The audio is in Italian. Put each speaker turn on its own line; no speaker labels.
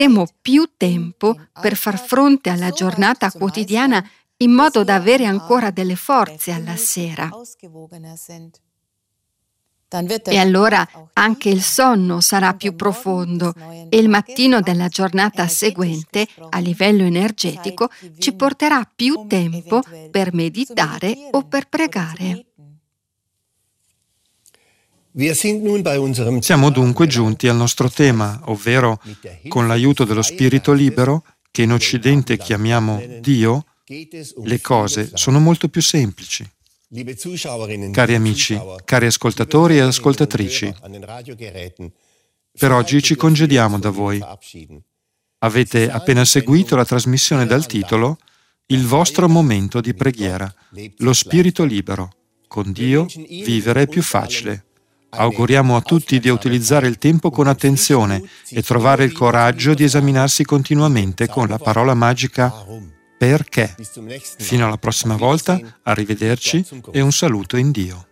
avremo più tempo per far fronte alla giornata quotidiana in modo da avere ancora delle forze alla sera. E allora anche il sonno sarà più profondo e il mattino della giornata seguente, a livello energetico, ci porterà più tempo per meditare o per pregare.
Siamo dunque giunti al nostro tema, ovvero, con l'aiuto dello spirito libero, che in Occidente chiamiamo Dio, le cose sono molto più semplici. Cari amici, cari ascoltatori e ascoltatrici, per oggi ci congediamo da voi. Avete appena seguito la trasmissione dal titolo Il vostro momento di preghiera, lo spirito libero. Con Dio vivere è più facile. Auguriamo a tutti di utilizzare il tempo con attenzione e trovare il coraggio di esaminarsi continuamente con la parola magica perché. Fino alla prossima volta, arrivederci e un saluto in Dio.